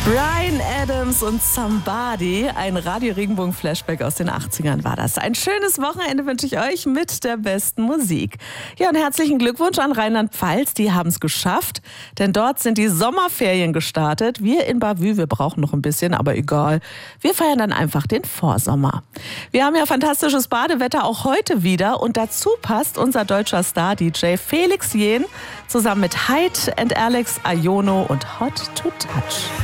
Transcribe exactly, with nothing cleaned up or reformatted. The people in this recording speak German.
Bryan Adams und Somebody, ein Radio-Regenbogen-Flashback aus den achtzigern war das. Ein schönes Wochenende wünsche ich euch mit der besten Musik. Ja, und herzlichen Glückwunsch an Rheinland-Pfalz, die haben es geschafft, denn dort sind die Sommerferien gestartet. Wir in Bavü, wir brauchen noch ein bisschen, aber egal. Wir feiern dann einfach den Vorsommer. Wir haben ja fantastisches Badewetter auch heute wieder und dazu passt unser deutscher Star-D J Felix Jähn zusammen mit Hyde and Alex Aiono und Hot to Touch.